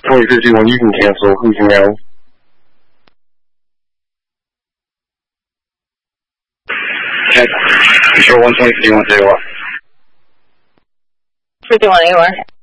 2051, you can cancel. Who's your mail? Okay. Control 120, 51, say what? 51 anywhere.